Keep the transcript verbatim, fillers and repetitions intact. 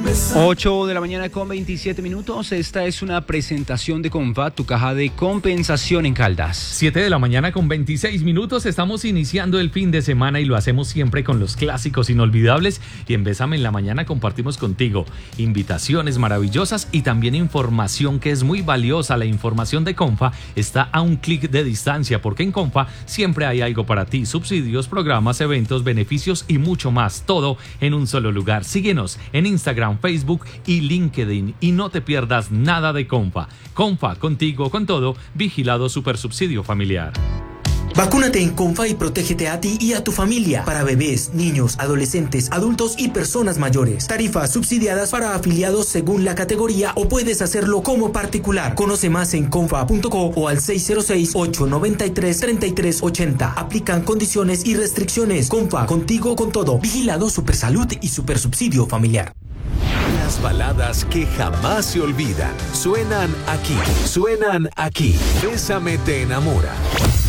ocho de la mañana con veintisiete minutos. Esta es una presentación de Comfa, tu caja de compensación en Caldas. siete de la mañana con veintiséis minutos. Estamos iniciando el fin de semana y lo hacemos siempre con los clásicos inolvidables. Y en Bésame en la Mañana compartimos contigo invitaciones maravillosas y también información que es muy valiosa. La información de Comfa está a un clic de distancia, porque en Comfa siempre hay algo para ti: subsidios, programas, eventos, beneficios y mucho más. Todo en un solo lugar. Síguenos en Instagram, Facebook y LinkedIn y no te pierdas nada de Comfa. Comfa, contigo con todo. Vigilado Supersubsidio Familiar. Vacúnate en Comfa y protégete a ti y a tu familia. Para bebés, niños, adolescentes, adultos y personas mayores. Tarifas subsidiadas para afiliados según la categoría, o puedes hacerlo como particular. Conoce más en comfa punto co o al seis cero seis, ocho nueve tres, tres tres ocho cero. Aplican condiciones y restricciones. Comfa, contigo con todo. Vigilado Supersalud y Supersubsidio Familiar. Las baladas que jamás se olvidan suenan aquí. Suenan aquí. Bésame te enamora.